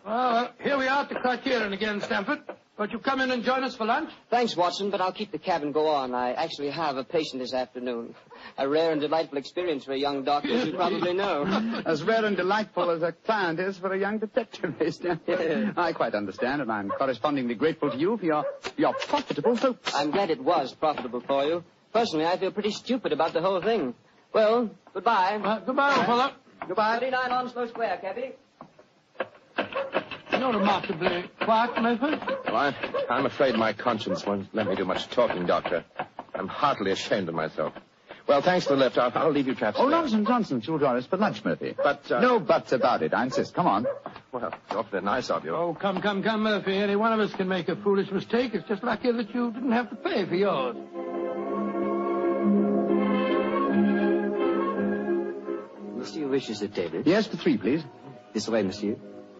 Well, here we are at the Criterion again, Stanford. Won't you come in and join us for lunch? Thanks, Watson, but I'll keep the cab and go on. I actually have a patient this afternoon. A rare and delightful experience for a young doctor, as you probably know. As rare and delightful as a client is for a young detective, Stanford. I quite understand, and I'm correspondingly grateful to you for your profitable hopes. I'm glad it was profitable for you. Personally, I feel pretty stupid about the whole thing. Well, goodbye. Goodbye, old fellow. Goodbye. 39 Onslow Square, cabby. You're remarkably quiet, Mayfield. Well, I'm afraid my conscience won't let me do much talking, Doctor. I'm heartily ashamed of myself. Well, thanks for the lift. I'll leave you chaps. Oh, nonsense. You'll join us for lunch, Murphy. But, No buts about it. I insist. Come on. Well, it's awfully nice of you. Oh, come, Murphy. Any one of us can make a foolish mistake. It's just lucky that you didn't have to pay for yours. Monsieur wishes a table. Yes, for 3, please. This way, monsieur.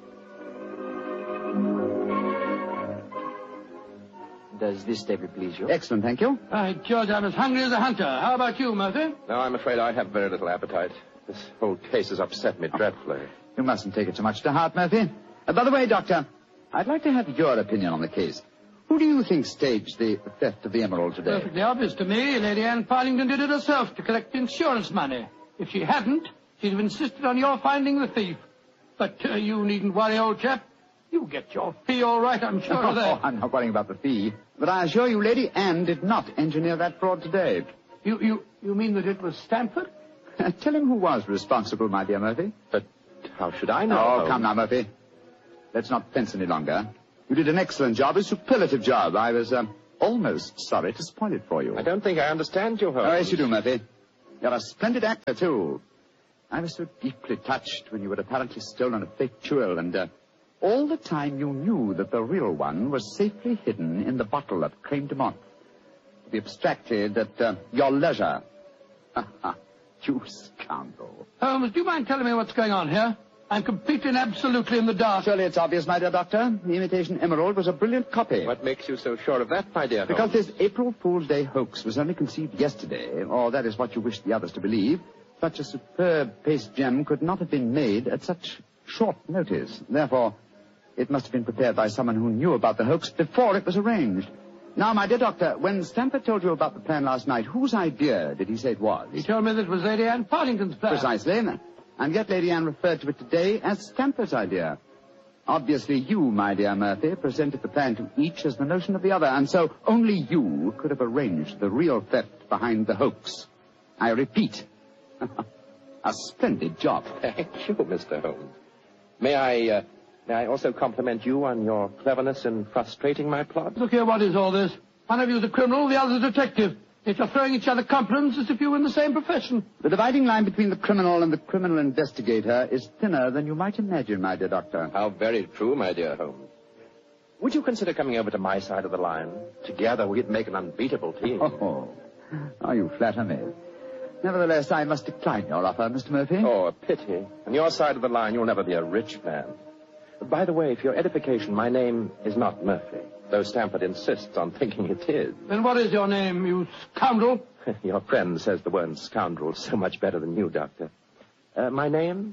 Does this table please you? Excellent, thank you. George, I'm as hungry as a hunter. How about you, Murphy? No, I'm afraid I have very little appetite. This whole case has upset me dreadfully. You mustn't take it so much to heart, Murphy. By the way, Doctor, I'd like to have your opinion on the case. Who do you think staged the theft of the emerald today? Perfectly obvious to me. Lady Anne Partington did it herself to collect insurance money. If she hadn't, she'd have insisted on your finding the thief. But you needn't worry, old chap. You'll get your fee all right, I'm sure of that. Oh, I'm not worrying about the fee. But I assure you, Lady Anne did not engineer that fraud today. You mean that it was Stanford? Tell him who was responsible, my dear Murphy. But how should I know? Oh, come now, Murphy. Let's not fence any longer. You did an excellent job, a superlative job. I was almost sorry to spoil it for you. I don't think I understand you, Holmes. Oh, yes, you do, Murphy. You're a splendid actor, too. I was so deeply touched when you had apparently stolen a fake jewel, and all the time you knew that the real one was safely hidden in the bottle at Creme de Menthe. To be abstracted at your leisure. You scoundrel. Holmes, do you mind telling me what's going on here? I'm completely and absolutely in the dark. Surely it's obvious, my dear doctor. The imitation emerald was a brilliant copy. What makes you so sure of that, my dear Holmes? Because this April Fool's Day hoax was only conceived yesterday, or that is what you wish the others to believe. Such a superb paste gem could not have been made at such short notice. Therefore, it must have been prepared by someone who knew about the hoax before it was arranged. Now, my dear doctor, when Stanford told you about the plan last night, whose idea did he say it was? He told me that it was Lady Anne Partington's plan. Precisely. And yet Lady Anne referred to it today as Stanford's idea. Obviously, you, my dear Murphy, presented the plan to each as the notion of the other, and so only you could have arranged the real theft behind the hoax. I repeat, a splendid job. Thank you, Mr. Holmes. May I also compliment you on your cleverness in frustrating my plot? Look here, what is all this? One of you is a criminal, the other is a detective. Yet you're throwing each other compliments as if you were in the same profession. The dividing line between the criminal and the criminal investigator is thinner than you might imagine, my dear doctor. How very true, my dear Holmes. Would you consider coming over to my side of the line? Together we'd make an unbeatable team. Oh, you flatter me. Nevertheless, I must decline your offer, Mr. Murphy. Oh, a pity. On your side of the line, you'll never be a rich man. By the way, for your edification, my name is not Murphy, though Stanford insists on thinking it is. Then what is your name, you scoundrel? Your friend says the word scoundrel so much better than you, Doctor. My name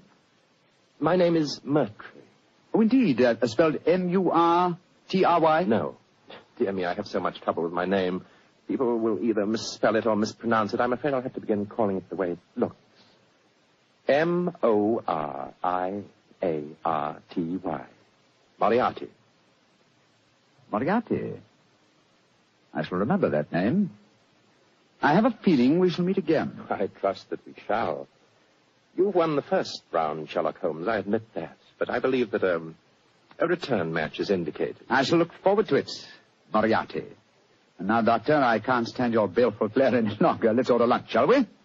is Murtry. Oh, indeed. Spelled M-U-R-T-R-Y? No. Dear me, I have so much trouble with my name. People will either misspell it or mispronounce it. I'm afraid I'll have to begin calling it the way it looks. M-O-R-I-A-R-T-Y. Moriarty. Moriarty. I shall remember that name. I have a feeling we shall meet again. I trust that we shall. You've won the first round, Sherlock Holmes, I admit that. But I believe that a return match is indicated. I shall look forward to it, Moriarty. And now, Doctor, I can't stand your baleful glare any longer. Let's order lunch, shall we?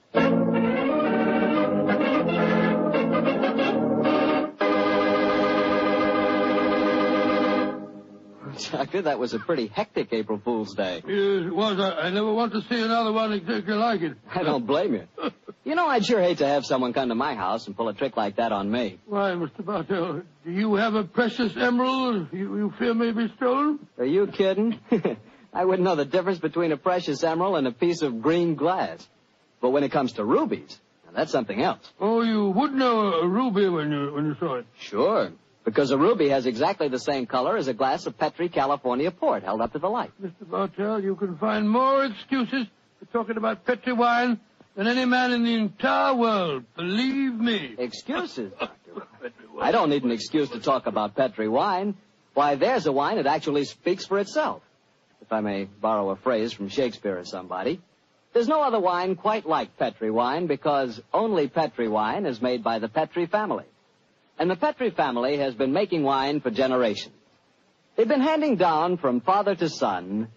Doctor, that was a pretty hectic April Fool's Day. Yes, it was. I never want to see another one exactly like it. I don't blame you. You know, I'd sure hate to have someone come to my house and pull a trick like that on me. Why, Mr. Bartell, do you have a precious emerald you fear may be stolen? Are you kidding? I wouldn't know the difference between a precious emerald and a piece of green glass. But when it comes to rubies, now that's something else. Oh, you would know a ruby when you saw it? Sure. Because a ruby has exactly the same color as a glass of Petri California port held up to the light. Mr. Bartell, you can find more excuses for talking about Petri wine than any man in the entire world. Believe me. Excuses, Doctor? I don't need an excuse to talk about Petri wine. Why, there's a wine that actually speaks for itself. If I may borrow a phrase from Shakespeare or somebody. There's no other wine quite like Petri wine because only Petri wine is made by the Petri family. And the Petri family has been making wine for generations. They've been handing down from father to son,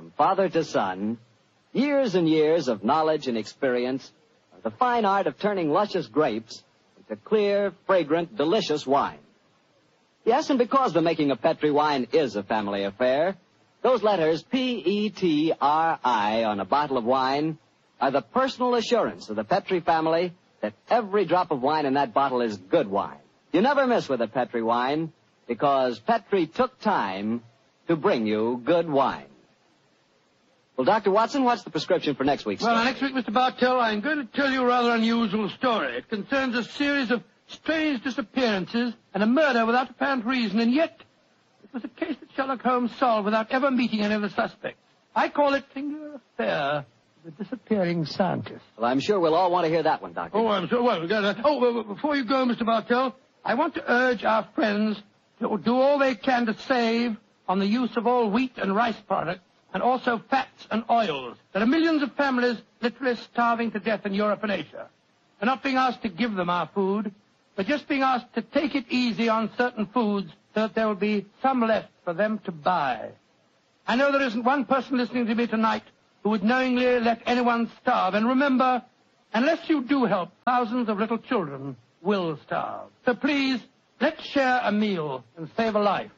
years and years of knowledge and experience of the fine art of turning luscious grapes into clear, fragrant, delicious wine. Yes, and because the making of Petri wine is a family affair, those letters P-E-T-R-I on a bottle of wine are the personal assurance of the Petri family that every drop of wine in that bottle is good wine. You never miss with a Petri wine because Petri took time to bring you good wine. Well, Dr. Watson, what's the prescription for next week's story? Well, next week, Mr. Bartell, I'm going to tell you a rather unusual story. It concerns a series of strange disappearances and a murder without apparent reason, and yet it was a case that Sherlock Holmes solved without ever meeting any of the suspects. I call it Singular Affair of the Disappearing Scientist. Well, I'm sure we'll all want to hear that one, Doctor. Oh, I'm so well. Before you go, Mr. Bartell, I want to urge our friends to do all they can to save on the use of all wheat and rice products, and also fats and oils. There are millions of families literally starving to death in Europe and Asia. We're not being asked to give them our food, but just being asked to take it easy on certain foods so that there will be some left for them to buy. I know there isn't one person listening to me tonight who would knowingly let anyone starve. And remember, unless you do help, thousands of little children will starve. So please, let's share a meal and save a life.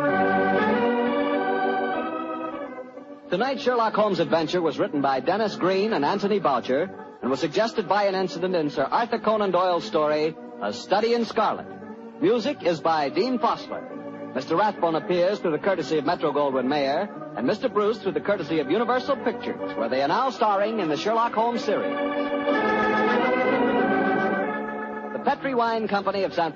Tonight's Sherlock Holmes adventure was written by Dennis Green and Anthony Boucher and was suggested by an incident in Sir Arthur Conan Doyle's story, A Study in Scarlet. Music is by Dean Fossler. Mr. Rathbone appears through the courtesy of Metro-Goldwyn-Mayer and Mr. Bruce through the courtesy of Universal Pictures, where they are now starring in the Sherlock Holmes series. The Petri Wine Company of San